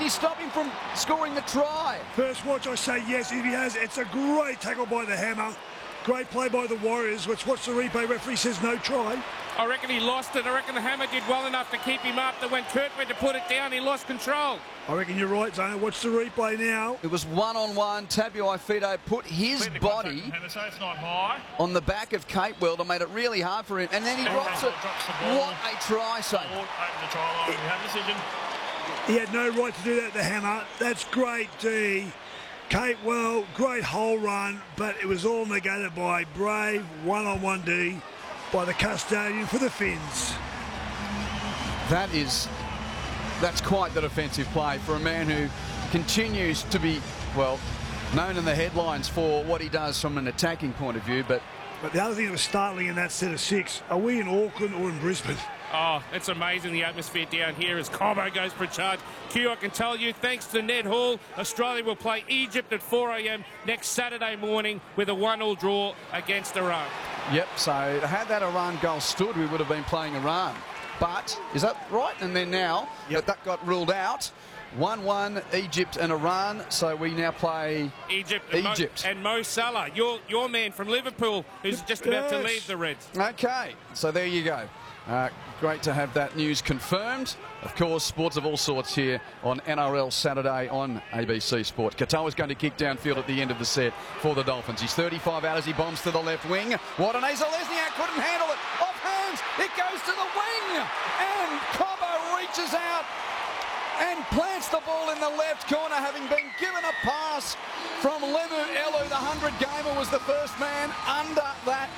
he stop him from scoring the try? First watch, I say yes. If he has, it's a great tackle by the Hammer. Great play by the Warriors. Let's watch the replay. Referee says no try. I reckon he lost it. I reckon the Hammer did well enough to keep him up that when Kurt went to put it down, he lost control. I reckon you're right, Zona. Watch the replay now. It was one-on-one. Tabuai-Fidow put his body on the back of Capewell and made it really hard for him. And then he drops it. What a try, son. He had no right to do that, the Hammer. That's great, D. Capewell, great hole run, but it was all negated by brave one-on-one D by the custodian for the Finns. That's quite the defensive play for a man who continues to be, well, known in the headlines for what he does from an attacking point of view. But the other thing that was startling in that set of six, are we in Auckland or in Brisbane? Oh, it's amazing, the atmosphere down here as Cobbo goes for a charge. Q, I can tell you, thanks to Ned Hall, Australia will play Egypt at 4 a.m. next Saturday morning with a 1-1 draw against Iran. Yep, so had that Iran goal stood, we would have been playing Iran. But, is that right? And then now, that got ruled out. 1-1, Egypt and Iran, so we now play Egypt. And Mo Salah, your man from Liverpool, who's just about to leave the Reds. Okay, so there you go. Great to have that news confirmed. Of course, sports of all sorts here on NRL Saturday on ABC Sport. Katoa's going to kick downfield at the end of the set for the Dolphins. He's 35 out as he bombs to the left wing. Watanesa Lesniak couldn't handle it. Off hands, it goes to the wing. And Cobbo reaches out and plants the ball in the left corner, having been given a pass from Lemu Elu. The 100-gamer was the first man under that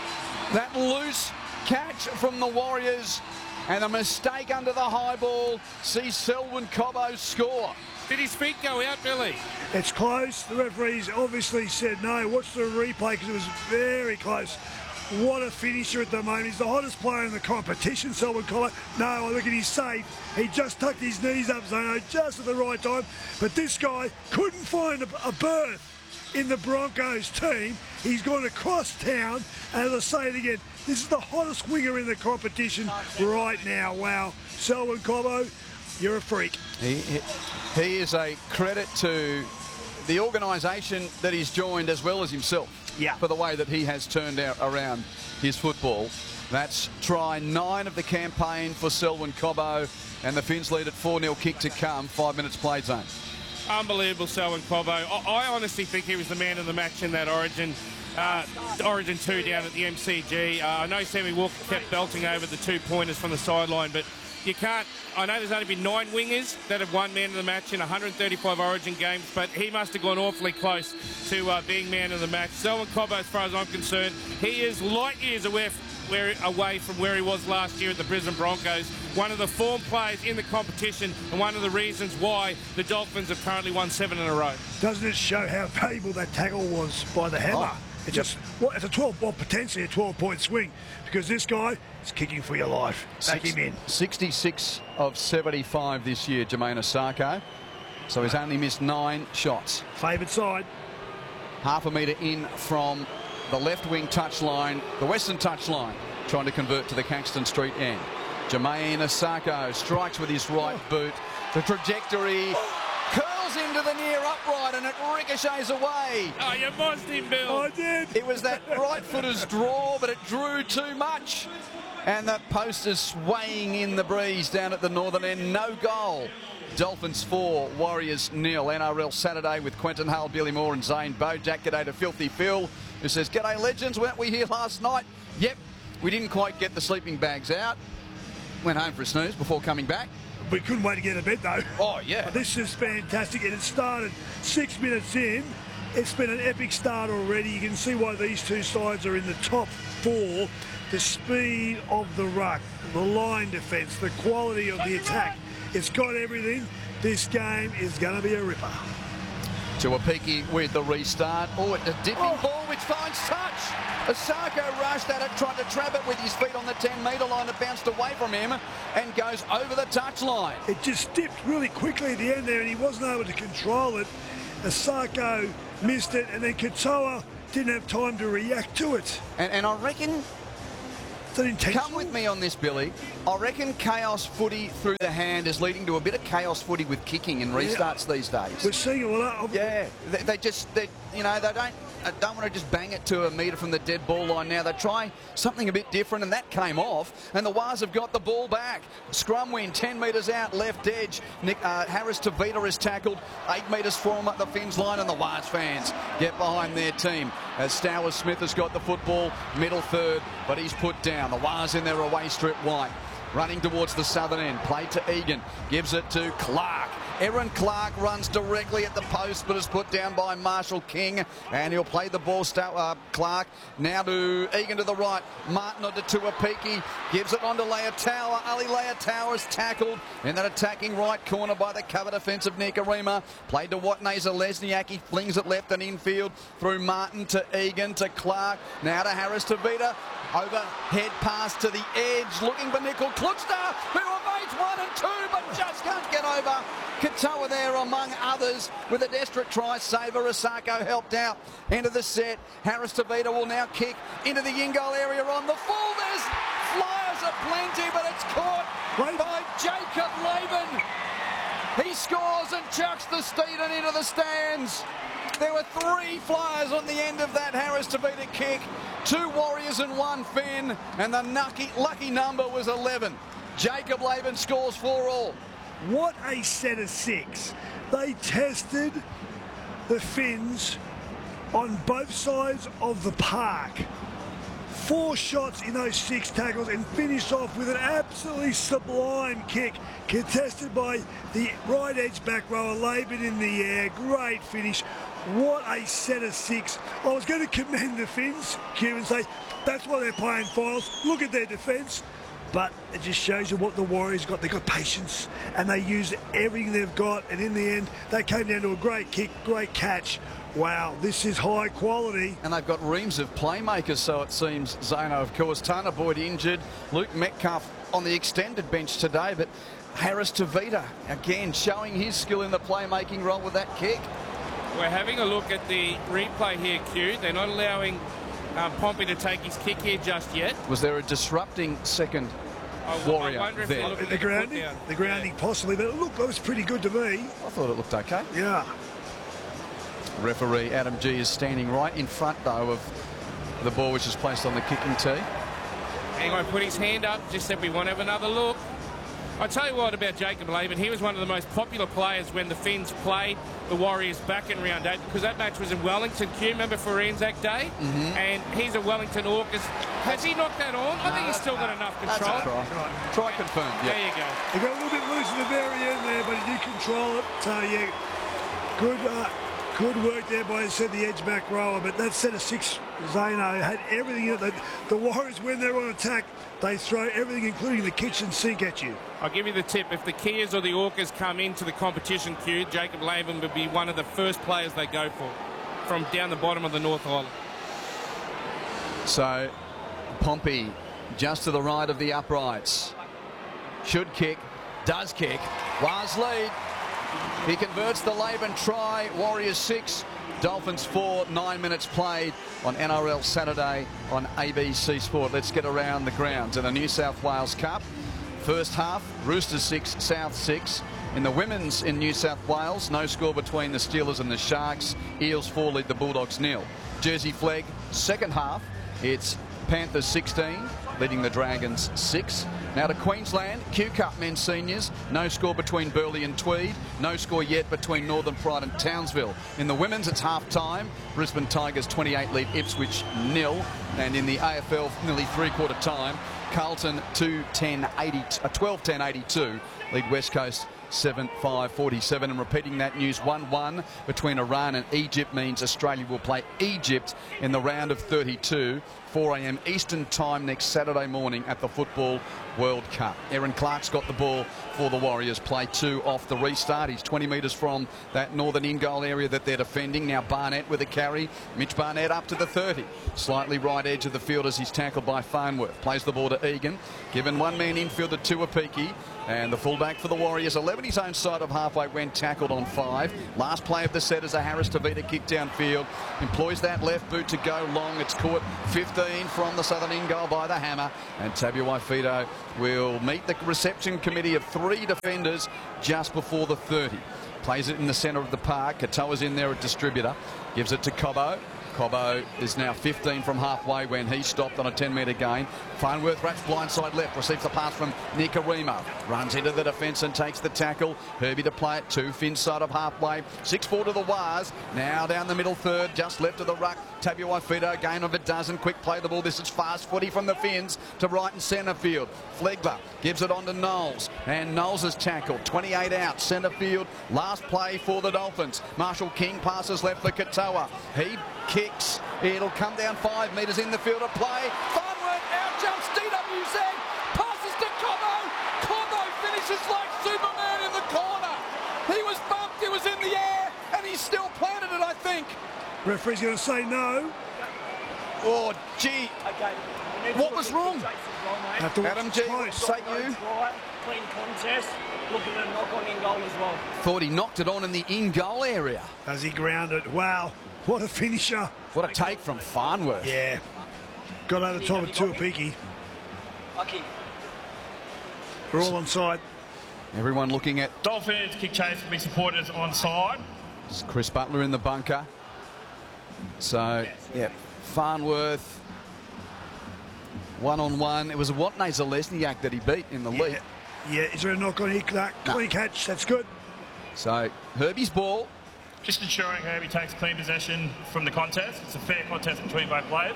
loose catch from the Warriors, and a mistake under the high ball sees Selwyn Cobbo score. Did his feet go out, Billy? It's close. The referees obviously said no. Watch the replay because it was very close. What a finisher at the moment. He's the hottest player in the competition, Selwyn Cobbo. No, I look at his safe. He just tucked his knees up, Zono, just at the right time. But this guy couldn't find a berth in the Broncos team. He's gone across town, and as I say it again, this is the hottest winger in the competition right now. Wow. Selwyn Cobbo, you're a freak. He is a credit to the organisation that he's joined as well as himself for the way that he has turned around his football. That's try 9 of the campaign for Selwyn Cobbo, and the Finns lead at 4-0, kick to come, 5 minutes played zone. Unbelievable, Selwyn Cobbo. I honestly think he was the man of the match in that Origin 2 down at the MCG. I know Sammy Walker kept belting over the 2-pointers from the sideline, but you can't. I know there's only been 9 wingers that have won man of the match in 135 Origin games, but he must have gone awfully close to being man of the match. Selwyn Cobbo, as far as I'm concerned, he is light years away from where he was last year at the Brisbane Broncos. One of the form players in the competition, and one of the reasons why the Dolphins have currently won 7 in a row. Doesn't it show how valuable that tackle was by the Hammer? It's just, it's a 12, well, potentially a 12-point swing, because this guy is kicking for your life. Back him in. 66 of 75 this year, Jermaine Osako. So he's only missed 9 shots. Favoured side. Half a metre in from the left wing touchline, the western touchline, trying to convert to the Caxton Street end. Jermaine Osako strikes with his right boot. The trajectory curls into the near upright and it ricochets away. Oh, you mossed him, Bill. I did. It was that right footer's draw, but it drew too much. And that post is swaying in the breeze down at the northern end. No goal. Dolphins 4, Warriors 0. NRL Saturday with Quentin Hale, Billy Moore and Zane Bojack. G'day to Filthy Phil, who says, "G'day legends, weren't we here last night?" Yep, we didn't quite get the sleeping bags out. Went home for a snooze before coming back. We couldn't wait to get to bed though. Oh yeah. This is fantastic, and it started 6 minutes in. It's been an epic start already. You can see why these two sides are in the top 4. The speed of the ruck, the line defence, the quality of the attack. It's got everything. This game is going to be a ripper. Tuapiki with the restart. Oh, a dipping ball which finds touch. Osako rushed at it, tried to trap it with his feet on the 10-metre line. It bounced away from him and goes over the touchline. It just dipped really quickly at the end there, and he wasn't able to control it. Osako missed it, and then Katoa didn't have time to react to it. And I reckon Is that intentional? Come with me on this, Billy. I reckon chaos footy through the hand is leading to a bit of chaos footy with kicking and restarts these days. We're seeing it. Well, Yeah, they don't want to just bang it to a metre from the dead ball line now. They try something a bit different, and that came off. And the Wars have got the ball back. Scrum win, 10 metres out, left edge. Harris Tavita is tackled, 8 metres for him at the Finns line, and the Wars fans get behind their team. As Stowers Smith has got the football, middle third, but he's put down. The Wars in their away strip white. Running towards the southern end, played to Egan, gives it to Clark. Aaron Clark runs directly at the post, but is put down by Marshall King, and he'll play the ball. Clark now to Egan to the right. Martin on to Tuapiki, gives it on to Leotower. Ali Leotower is tackled in that attacking right corner by the cover defensive Nikorima. Played to Watneza Lesniak. He flings it left and infield through Martin to Egan to Clark. Now to Harris Tavita. Overhead pass to the edge, looking for Nickel Klukster, who evades 1 and 2, but just can't get over. Katoa there among others with a desperate try saver. Asako helped out into the set. Harris Tavita will now kick into the in-goal area on the full. There's flyers aplenty, but it's caught by Jacob Laban. He scores and chucks the Steeden into the stands. There were 3 flyers on the end of that Harris Tavita kick. 2 Warriors and 1 Finn, and the lucky number was 11. Jacob Laban scores 4 all. What a set of 6. They tested the Finns on both sides of the park. 4 shots in those 6 tackles and finished off with an absolutely sublime kick contested by the right edge back rower, Laban in the air. Great finish. What a set of 6. I was going to commend the Finns, Q, and say that's why they're playing finals. Look at their defence. But it just shows you what the Warriors got. They've got patience, and they use everything they've got. And in the end, they came down to a great kick, great catch. Wow, this is high quality. And they've got reams of playmakers, so it seems, Zano. Of course, Tana Boyd injured. Luke Metcalf on the extended bench today, but Harris Tavita, again, showing his skill in the playmaking role with that kick. We're having a look at the replay here, Q. They're not allowing Pompey to take his kick here just yet. Was there a disrupting second Warrior I wonder if there? they're The grounding possibly, but look, that was pretty good to me. I thought it looked okay. Yeah. Referee Adam G is standing right in front, though, of the ball which is placed on the kicking tee. Anyway, put his hand up, just said we want to have another look. I tell you what about Jacob Laban, he was one of the most popular players when the Finns played the Warriors back in round 8, because that match was in Wellington, Q, remember, for Anzac Day? And he's a Wellington Orcas. Has he knocked that on? I think he's still got enough control. That's try confirmed. Yeah. There you go. He got a little bit loose at the very end there, but he did control it. So, yeah, good work there by, the edge back rower. But that set of 6, Zano, had everything in it. The Warriors, when they're on attack, they throw everything, including the kitchen sink, at you. I'll give you the tip. If the Kias or the Orcas come into the competition, Q, Jacob Laban would be one of the first players they go for from down the bottom of the North Island. So, Pompey just to the right of the uprights. Should kick, does kick. Wars lead. He converts the Laban try. Warriors 6, Dolphins 4, 9 minutes played on NRL Saturday on ABC Sport. Let's get around the grounds in the New South Wales Cup. First half, Roosters 6, South 6. In the women's in New South Wales, no score between the Steelers and the Sharks. Eels 4 lead the Bulldogs 0. Jersey flag, second half, it's Panthers 16, leading the Dragons 6. Now to Queensland, Q Cup men's seniors. No score between Burleigh and Tweed. No score yet between Northern Pride and Townsville. In the women's, it's half-time. Brisbane Tigers 28 lead Ipswich 0. And in the AFL, nearly three-quarter time, Carlton 12-10-82 lead West Coast 7-5-47. And repeating that news, 1-1 between Iran and Egypt means Australia will play Egypt in the round of 32, 4 a.m. Eastern time next Saturday morning at the Football World Cup. Aaron Clark's got the ball for the Warriors. Play 2 off the restart. He's 20 metres from that northern in-goal area that they're defending. Now Barnett with a carry. Mitch Barnett up to the 30. Slightly right edge of the field as he's tackled by Farnworth. Plays the ball to Egan. Given one man infield to Tuapiki. And the fullback for the Warriors, 11 his own side of halfway when tackled on 5. Last play of the set is a Harris Tavita kick downfield. Employs that left boot to go long. It's caught 15 15 from the southern end goal by the Hammer, and Tabuai-Fidow will meet the reception committee of 3 defenders just before the 30. Plays it in the centre of the park. Katoa's in there, a distributor. Gives it to Cobbo. Cobbo is now 15 from halfway when he stopped on a 10-metre gain. Farnworth wraps blindside left, receives the pass from Nicarimo. Runs into the defence and takes the tackle. Herbie to play it to Finn side of halfway. 6-4 to the wires. Now down the middle third, just left of the ruck. Tabuai-Fidow, gain of a dozen. Quick play the ball. This is fast footy from the Finns to right and centre field. Flegler gives it on to Knowles, and Knowles is tackled. 28 out, centre field. Last play for the Dolphins. Marshall King passes left for Katoa. He kicks. It'll come down 5 metres in the field of play. Farnworth out jumps DWZ. Passes to Cobbo. Cobbo finishes like Superman in the corner. He was bumped. He was in the air, and he still planted it, I think. Referee's going to say no. Oh, gee. Okay. What was wrong? Have to watch Adam it G, twice. say you. Clean contest. Looking at a knock on in goal as well. Thought he knocked it on in the in-goal area. As he grounded. Wow. What a finisher. What a take from Farnworth. Yeah. Got over the top of Tuapiki. Lucky. We're all on side. Everyone looking at Dolphins kick chase will be supporters on side. Chris Butler in the bunker. So, yeah, Farnworth, one-on-one. It was Watney Zalesniak that he beat in the league. Yeah, is there a knock on here? Clean catch, that's good. So, Herbie's ball. Just ensuring Herbie takes clean possession from the contest. It's a fair contest between both players.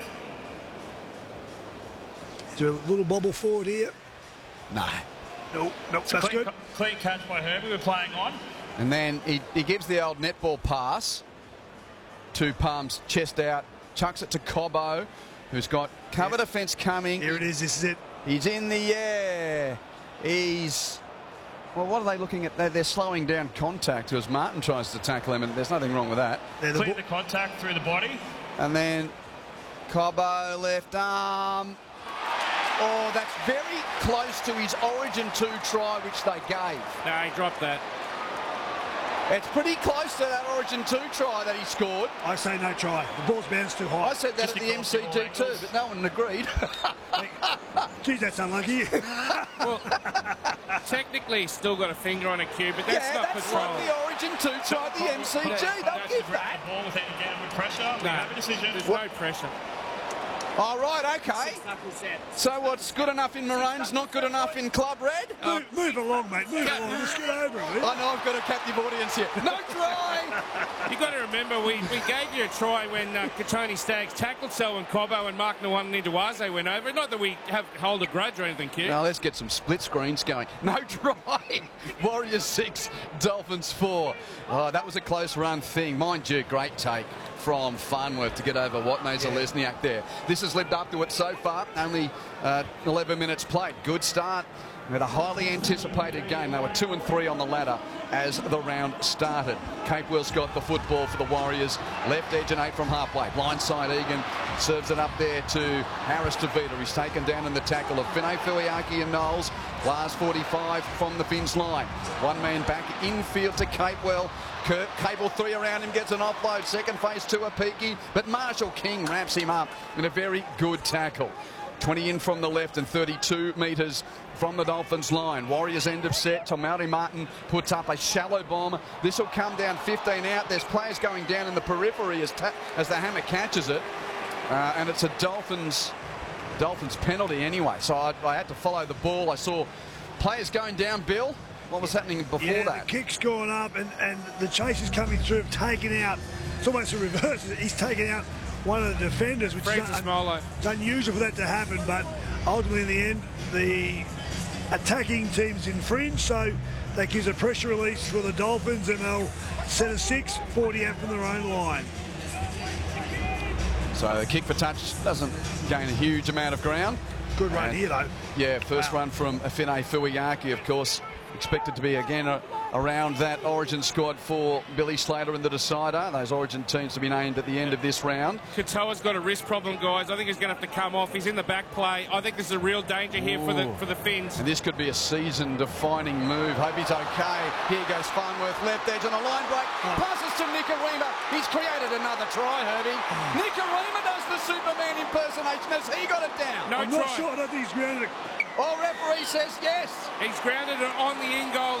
Is there a little bobble forward here? No. Nope, that's good. Clean catch by Herbie. We're playing on. And then he gives the old netball pass to Palms, chest out, chucks it to Cobbo, who's got cover defence coming. Here it is, this is it. He's in the air. He's... Well, what are they looking at? They're slowing down contact as Martin tries to tackle him, and there's nothing wrong with that. Clear the contact through the body. And then Cobbo left arm. Oh, that's very close to his Origin 2 try, which they gave. No, he dropped that. It's pretty close to that Origin 2 try that he scored. I say no try. The ball's bounced too high. I said that at the MCG too, but no one agreed. Geez, that's unlucky. Well, technically he's still got a finger on a cue, but that's not that's control. like the Origin 2 try at the MCG. They'll give that. The ball without downward pressure. We have a decision. There's no pressure. All right, okay. So what's good enough in Maroon's not good enough in Club Red? Move along, mate. Move along. Let's get over it. I know I've got a captive audience here. No try. You got to remember, we gave you a try when Katoni Staggs tackled Selwyn Cobbo and Mark Nwandiwaze went over. Not that we hold a grudge or anything, kid. Now let's get some split screens going. No try. Warriors 6, Dolphins 4. Oh, that was a close run thing. Mind you, great take from Farnworth to get over Watney Zalesniak there. This has lived up to it so far. Only 11 minutes played. Good start. We had a highly anticipated game. They were 2 and 3 on the ladder as the round started. Capewell's got the football for the Warriors. Left edge and 8 from halfway. Blindside Egan serves it up there to Harris Tavita. He's taken down in the tackle of Finay Fuiaki and Knowles. Last 45 from the Finns line. One man back infield to Capewell. Cable 3 around him, gets an offload. Second face to Apiki, but Marshall King wraps him up in a very good tackle. 20 in from the left and 32 metres from the Dolphins line. Warriors end of set. Tomari Martin puts up a shallow bomb. This will come down 15 out. There's players going down in the periphery as the Hammer catches it. And it's a Dolphins penalty anyway. So I had to follow the ball. I saw players going down, Bill. What was happening before that? The kick's gone up and the chase is coming through, taking out. It's almost a reverse. He's taken out one of the defenders, which is it's unusual for that to happen, but ultimately in the end, the attacking team's infringed, so that gives a pressure release for the Dolphins, and they'll set a 6, 40 out from their own line. So the kick for touch doesn't gain a huge amount of ground. Good run here, though. Yeah, first run from Finay Fuiaki, of course. expected to be again around that Origin squad for Billy Slater and the decider. Those Origin teams to be named at the end of this round. Katoa's got a wrist problem, guys. I think he's going to have to come off. He's in the back play. I think this is a real danger here for the Finns. And this could be a season-defining move. Hope he's okay. Here goes Farnworth, left edge on a line break. Passes to Nikorima. He's created another try, Herbie. Nikorima does the Superman impersonation. Has he got it down? No I'm try. not sure. I don't think he's grounded. Oh, referee says yes. He's grounded it on the in goal.